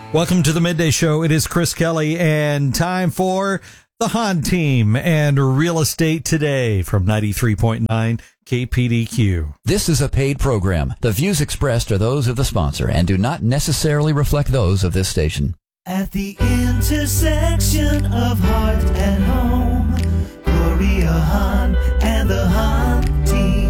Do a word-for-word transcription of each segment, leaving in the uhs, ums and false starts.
Welcome to the Midday Show. It is Chris Kelly and time for the Hahn Team and Real Estate Today from ninety-three point nine K P D Q. This is a paid program. The views expressed are those of the sponsor and do not necessarily reflect those of this station. At the intersection of heart and home, Gloria Hahn and the Hahn Team.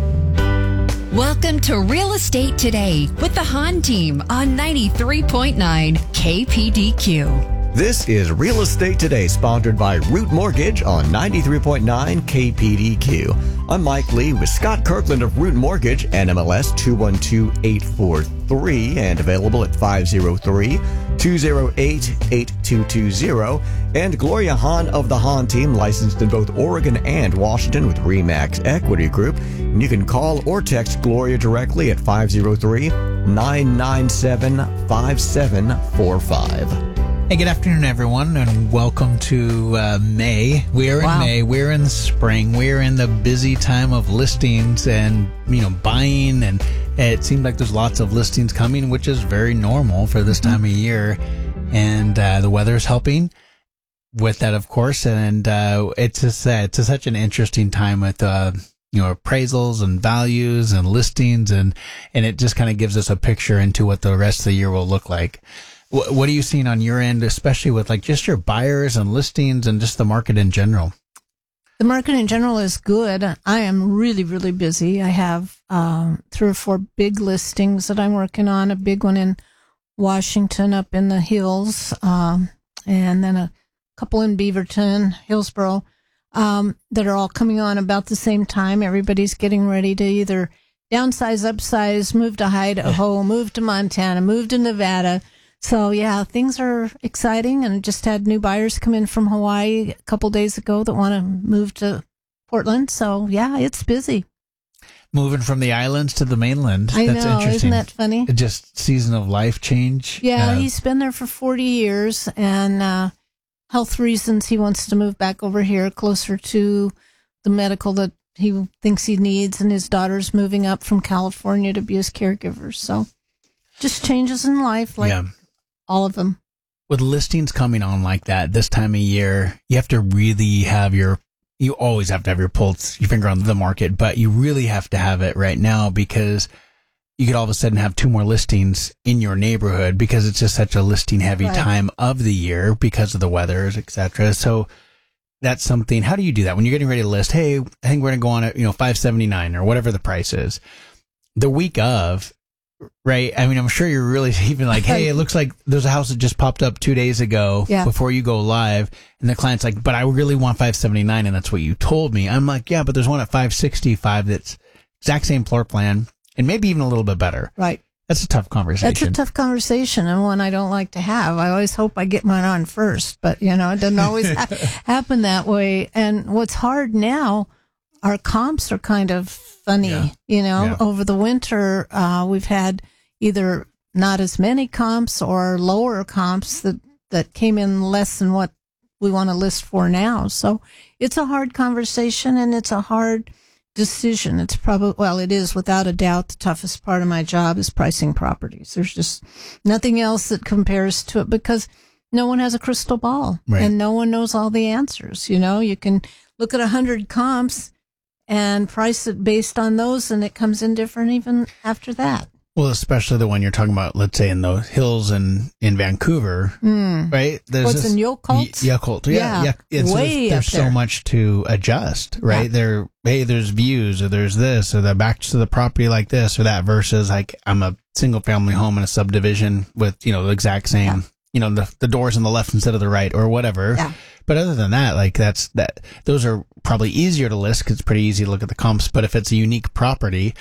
Welcome to Real Estate Today with the Hahn Team on ninety-three point nine K P D Q. This is Real Estate Today, sponsored by Root Mortgage on ninety-three point nine K P D Q. I'm Mike Lee with Scott Kirkland of Root Mortgage, N M L S two one two eight four three, and available at five oh three, two oh eight, eight two two zero. And Gloria Hahn of the Hahn Team, licensed in both Oregon and Washington with RE/MAX Equity Group. And you can call or text Gloria directly at five oh three, nine nine seven, five seven four five. Hey, good afternoon, everyone, and welcome to uh, May. We're in Wow. May. We're in the spring. We're in the busy time of listings and, you know, buying, and it seems like there's lots of listings coming, which is very normal for this time of year. And uh, the weather's helping with that, of course. And uh, it's just uh, it's just such an interesting time with uh, you know, appraisals and values and listings, and and it just kind of gives us a picture into what the rest of the year will look like. What are you seeing on your end, especially with like just your buyers and listings and just the market in general? The market in general is good. I am really, really busy. I have um, three or four big listings that I'm working on. A big one in Washington up in the hills, um, and then a couple in Beaverton, Hillsboro, um, that are all coming on about the same time. Everybody's getting ready to either downsize, upsize, move to Idaho, move to Montana, move to Nevada. So, yeah, things are exciting, and just had new buyers come in from Hawaii a couple days ago that want to move to Portland. So, yeah, it's busy. Moving from the islands to the mainland. I That's know, interesting. isn't that funny? Just season of life change. Yeah, Uh, he's been there for forty years, and uh, health reasons, he wants to move back over here closer to the medical that he thinks he needs, and his daughter's moving up from California to be his caregiver. So, just changes in life, like yeah. all of them. With listings coming on like that this time of year, you have to really have your, you always have to have your pulse, your finger on the market, but you really have to have it right now, because you could all of a sudden have two more listings in your neighborhood, because it's just such a listing heavy Right. time of the year because of the weathers, et cetera. So that's something. How do you do that when you're getting ready to list? Hey, I think we're going to go on at, you know, five seventy-nine or whatever the price is. The week of, right? I mean, I'm sure you're really even like, hey, it looks like there's a house that just popped up two days ago Yeah. before you go live. And the client's like, but I really want five seventy-nine, and that's what you told me. I'm like, yeah, but there's one at five sixty-five that's exact same floor plan and maybe even a little bit better. Right. That's a tough conversation. That's a tough conversation, and one I don't like to have. I always hope I get mine on first, but, you know, it doesn't always ha- happen that way. And what's hard now, our comps are kind of funny, Yeah. you know. Yeah. Over the winter, uh, we've had either not as many comps or lower comps that, that came in less than what we want to list for now. So it's a hard conversation, and it's a hard decision. It's probably, well, it is without a doubt the toughest part of my job is pricing properties. There's just nothing else that compares to it, because no one has a crystal ball, Right. and no one knows all the answers. You know, you can look at a hundred comps and price it based on those, and it comes in different even after that. Well, especially the one you're talking about, let's say in the hills in, in Vancouver, Mm. right? There's What's this- in Yakult? Y- Yakult, yeah, Yeah, yeah. It's, way there's up so there. much to adjust, right? Yeah. There, hey, there's views, or there's this, or the back to the property like this or that, versus like I'm a single family home in a subdivision with, you know, the exact same, Yeah. you know, the the doors on the left instead of the right, or whatever. Yeah. But other than that, like that's that. Those are probably easier to list because it's pretty easy to look at the comps. But if it's a unique property,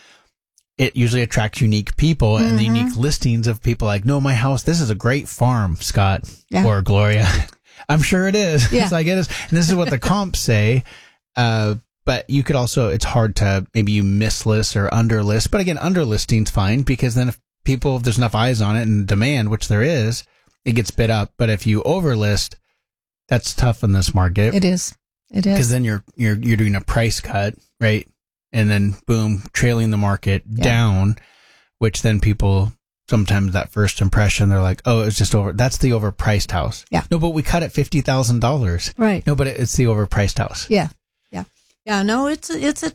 it usually attracts unique people and the Mm-hmm. unique listings of people like, no, my house, this is a great farm, Scott Yeah. or Gloria. I'm sure it is. Yeah. It's like it is. And this is what the comps say. Uh, but you could also, it's hard to maybe you mislist or underlist. But again, underlisting's fine, because then if people, if there's enough eyes on it and demand, which there is, it gets bid up. But if you overlist, that's tough in this market. It is. It Because is. then you're you're you're doing a price cut, right? And then boom, trailing the market Yeah. down, which then people sometimes that first impression, they're like, oh, it's just over. That's the overpriced house. Yeah. No, but we cut it fifty thousand dollars. Right. No, but it's the overpriced house. Yeah. Yeah. Yeah. No, it's a, it's a